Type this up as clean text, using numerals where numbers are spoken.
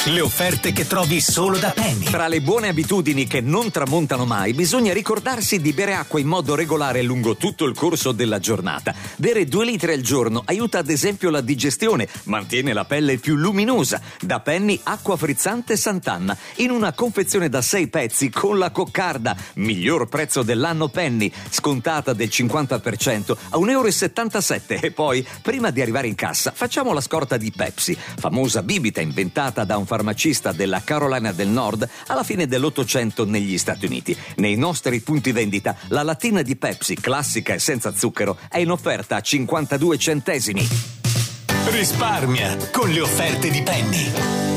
Le offerte che trovi solo da Penny. Tra le buone abitudini che non tramontano mai, bisogna ricordarsi di bere acqua in modo regolare lungo tutto il corso della giornata. Bere 2 litri al giorno aiuta ad esempio la digestione, mantiene la pelle più luminosa. Da Penny, acqua frizzante Sant'Anna, in una confezione da 6 pezzi con la coccarda. Miglior prezzo dell'anno Penny, scontata del 50% a €1,77. E poi, prima di arrivare in cassa, facciamo la scorta di Pepsi, famosa bibita inventata da un farmacista della Carolina del Nord alla fine dell'800 negli Stati Uniti. Nei nostri punti vendita la lattina di Pepsi, classica e senza zucchero, è in offerta a 52 centesimi. Risparmia con le offerte di Penny.